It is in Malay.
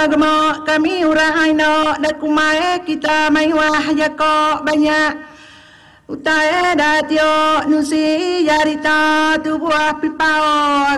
agama kami urahaino dan kumai kita mai wahayako banyak utai datio nusi yarita tubuh pipao